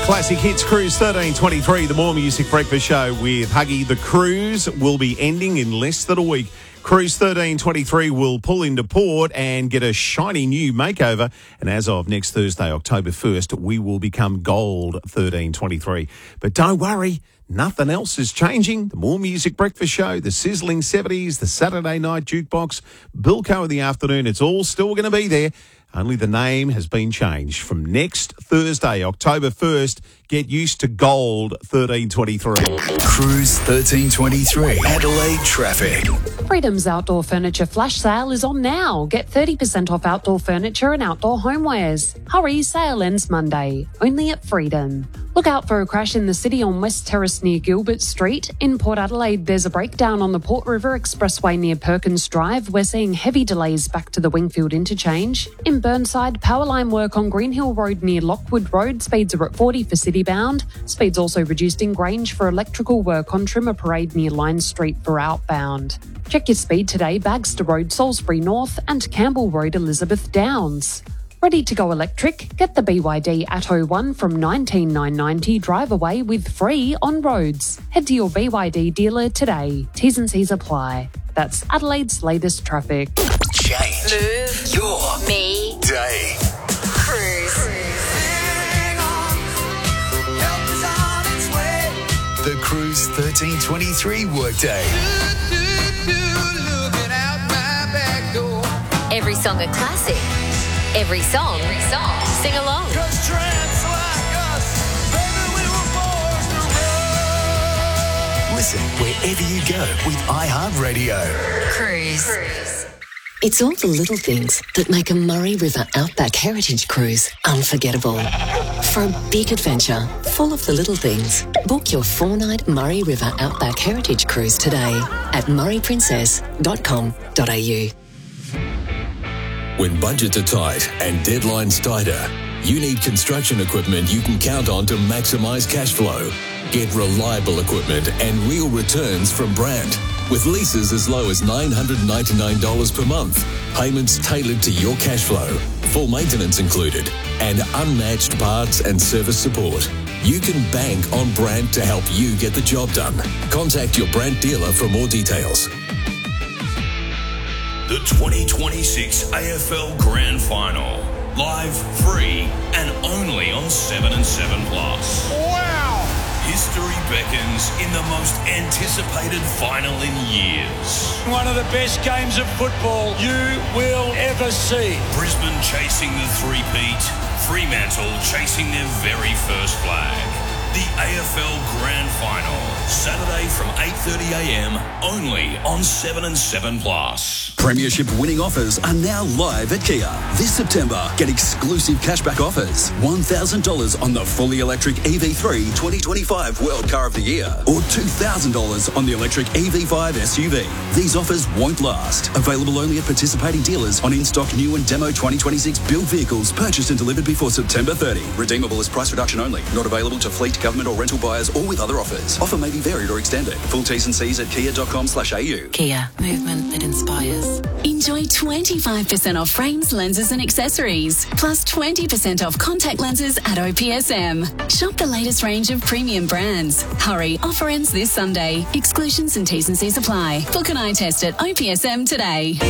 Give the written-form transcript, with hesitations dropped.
Classic Hits Cruise 1323, the More Music Breakfast Show with Huggy. The cruise will be ending in less than a week. Cruise 1323 will pull into port and get a shiny new makeover. And as of next Thursday, October 1st, we will become Gold 1323. But don't worry, nothing else is changing. The More Music Breakfast Show, the Sizzling 70s, the Saturday Night Jukebox, Bilko in the afternoon, it's all still going to be there. Only the name has been changed. From next Thursday, October 1st, get used to Gold 1323. Cruise 1323. Adelaide traffic. Freedom's outdoor furniture flash sale is on now. Get 30% off outdoor furniture and outdoor homewares. Hurry, sale ends Monday. Only at Freedom. Look out for a crash in the city on West Terrace near Gilbert Street. In Port Adelaide, there's a breakdown on the Port River Expressway near Perkins Drive. We're seeing heavy delays back to the Wingfield interchange. In Burnside, powerline work on Greenhill Road near Lockwood Road. Speeds are at 40 for citybound. Speeds also reduced in Grange for electrical work on Trimmer Parade near Line Street for outbound. Check your speed today, Bagster Road, Salisbury North and Campbell Road, Elizabeth Downs. Ready to go electric? Get the BYD Atto 1 from $19,990. Drive away with free on roads. Head to your BYD dealer today. T's and C's apply. That's Adelaide's latest traffic. Change Move your me day. Cruise. The Cruise 1323 workday. Every song a classic. Every song, sing along. Listen wherever you go with iHeartRadio. Cruise. It's all the little things that make a Murray River Outback Heritage Cruise unforgettable. For a big adventure full of the little things, book your 4-night Murray River Outback Heritage Cruise today at murrayprincess.com.au. When budgets are tight and deadlines tighter, you need construction equipment you can count on to maximise cash flow. Get reliable equipment and real returns from Brandt. With leases as low as $999 per month, payments tailored to your cash flow, full maintenance included, and unmatched parts and service support. You can bank on Brandt to help you get the job done. Contact your Brandt dealer for more details. The 2026 AFL Grand Final. Live, free, and only on 7 and 7 Plus. Wow! History beckons in the most anticipated final in years. One of the best games of football you will ever see. Brisbane chasing the three-peat. Fremantle chasing their very first flag. The AFL Grand Final. Saturday from 8:30am only on 7 and 7 Plus. Premiership winning offers are now live at Kia. This September, get exclusive cashback offers. $1,000 on the fully electric EV3 2025 World Car of the Year or $2,000 on the electric EV5 SUV. These offers won't last. Available only at participating dealers on in-stock new and demo 2026 built vehicles purchased and delivered before September 30. Redeemable as price reduction only. Not available to fleet, government or rental buyers or with other offers. Offer may be varied or extended. Full T's and C's at kia.com/au. Kia, movement that inspires. Enjoy 25% off frames, lenses and accessories. Plus 20% off contact lenses at OPSM. Shop the latest range of premium brands. Hurry, offer ends this Sunday. Exclusions and T's and C's apply. Book an eye test at OPSM today.